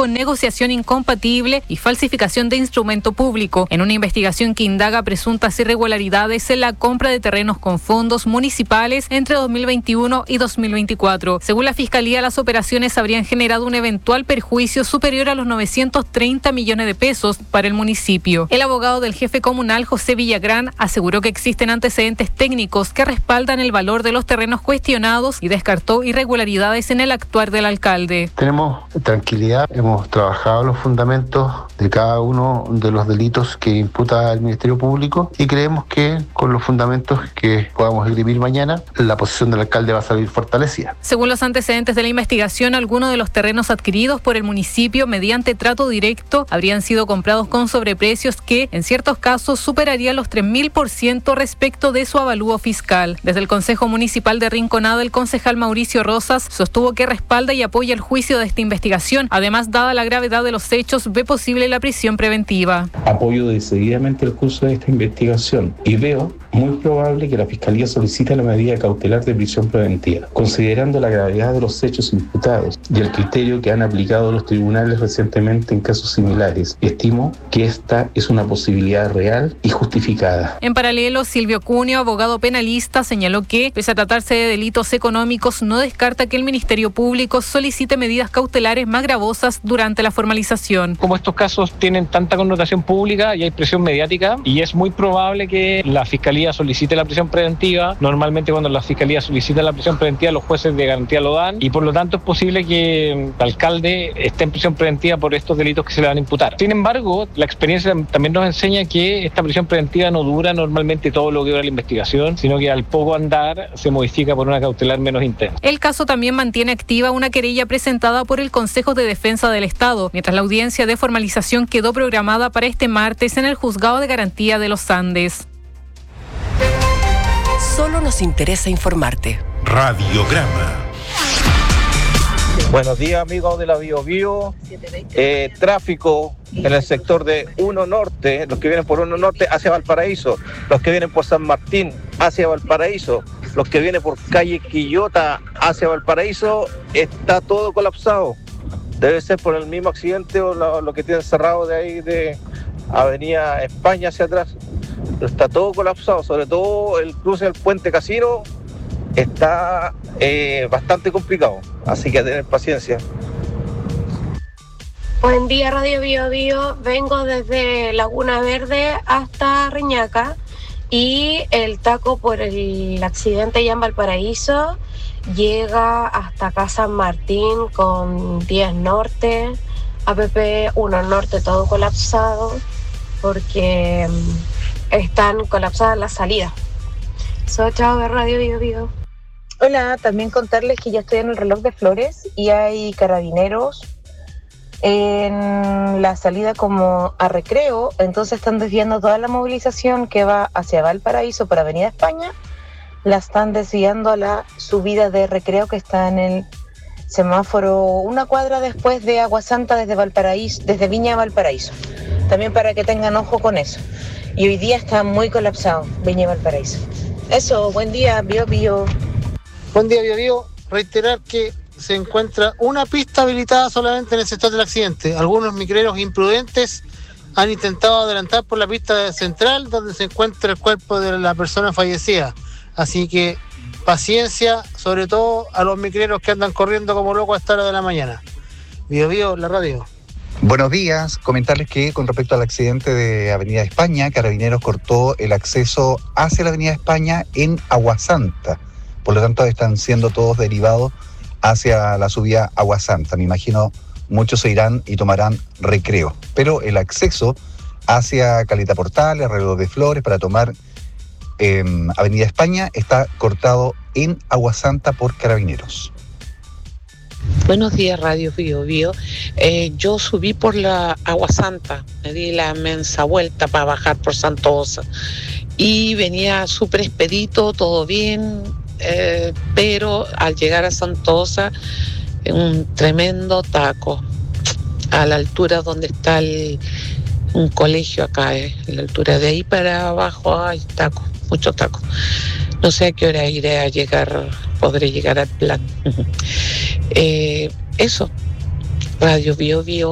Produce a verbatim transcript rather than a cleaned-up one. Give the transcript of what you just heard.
con negociación incompatible y falsificación de instrumento público, en una investigación que indaga presuntas irregularidades en la compra de terrenos con fondos municipales entre dos mil veintiuno y dos mil veinticuatro. Según la Fiscalía, las operaciones habrían generado un eventual perjuicio superior a los novecientos treinta millones de pesos para el municipio. El abogado del jefe comunal, José Villagrán, aseguró que existen antecedentes técnicos que respaldan el valor de los terrenos cuestionados y descartó irregularidades en el actuar del alcalde. Tenemos tranquilidad, hemos trabajado los fundamentos de cada uno de los delitos que imputa el Ministerio Público y creemos que con los fundamentos que podamos escribir mañana, la posición del alcalde va a salir fortalecida. Según los antecedentes de la investigación, algunos de los terrenos adquiridos por el municipio mediante trato directo habrían sido comprados con sobreprecios que, en ciertos casos, superarían los tres mil por ciento respecto de su avalúo fiscal. Desde el Consejo Municipal de Rinconada, el concejal Mauricio Rosas sostuvo que respalda y apoya el juicio de esta investigación. Además, dada la gravedad de los hechos, ve posible la prisión preventiva. Apoyo decididamente el curso de esta investigación y veo muy probable que la Fiscalía solicite la medida cautelar de prisión preventiva, considerando la gravedad de los hechos imputados y el criterio que han aplicado los tribunales recientemente en casos similares. Estimo que esta es una posibilidad real y justificada. En paralelo, Silvio Cuneo, abogado penalista, señaló que, pese a tratarse de delitos económicos, no descarta que el Ministerio Público solicite medidas cautelares más gravosas durante la formalización. Como estos casos tienen tanta connotación pública y hay presión mediática, y es muy probable que la Fiscalía solicite la prisión preventiva. Normalmente cuando la Fiscalía solicita la prisión preventiva, los jueces de garantía lo dan, y por lo tanto es posible que el alcalde esté en prisión preventiva por estos delitos que se le van a imputar. Sin embargo, la experiencia también nos enseña que esta prisión preventiva no dura normalmente todo lo que dura la investigación, sino que al poco andar se modifica por una cautelar menos intensa. El caso también mantiene activa una querella presentada por el Consejo de Defensa del Estado, mientras la audiencia de formalización quedó programada para este martes en el Juzgado de Garantía de los Andes. Solo nos interesa informarte. Radiograma. Buenos días, amigos de la Bio Bio. Eh, tráfico en el sector de uno Norte, los que vienen por uno Norte hacia Valparaíso, los que vienen por San Martín hacia Valparaíso, los que vienen por calle Quillota hacia Valparaíso, está todo colapsado. Debe ser por el mismo accidente o lo, lo que tienen cerrado de ahí de Avenida España hacia atrás. Pero está todo colapsado, sobre todo el cruce del Puente Casino está eh, bastante complicado, así que a tener paciencia. Buen día, Radio Bio Bio. Vengo desde Laguna Verde hasta Reñaca y el taco por el accidente allá en Valparaíso llega hasta acá San Martín con diez Norte, A P P uno Norte, todo colapsado porque están colapsadas las salidas. So, chao de Radio Bio Bio. Hola, también contarles que ya estoy en el reloj de Flores y hay carabineros en la salida como a Recreo, entonces están desviando toda la movilización que va hacia Valparaíso por Avenida España, la están desviando a la subida de Recreo que está en el semáforo una cuadra después de Agua Santa desde Valparaíso, desde Viña a Valparaíso. También para que tengan ojo con eso. Y hoy día está muy colapsado Viña y Valparaíso. Eso, buen día, Bio Bio. Buen día, Bio Bio. Reiterar que se encuentra una pista habilitada solamente en el sector del accidente. Algunos micreros imprudentes han intentado adelantar por la pista central donde se encuentra el cuerpo de la persona fallecida. Así que paciencia, sobre todo a los micreros que andan corriendo como locos a esta hora de la mañana. Bio Bio, la radio. Buenos días, comentarles que con respecto al accidente de Avenida España, Carabineros cortó el acceso hacia la Avenida España en Agua Santa. Por lo tanto, están siendo todos derivados hacia la subida Agua Santa. Me imagino muchos se irán y tomarán Recreo. Pero el acceso hacia Caleta Portales, alrededor de Flores, para tomar eh, Avenida España, está cortado en Agua Santa por Carabineros. Buenos días, Radio Bio Bio. Eh, yo subí por la Agua Santa, me di la inmensa vuelta para bajar por Santosa y venía súper expedito, todo bien, eh, pero al llegar a Santosa, un tremendo taco a la altura donde está el, un colegio acá, eh, a la altura de ahí para abajo hay taco, mucho taco. No sé a qué hora iré a llegar, podré llegar al plan. eh, eso, Radio Bio Bio.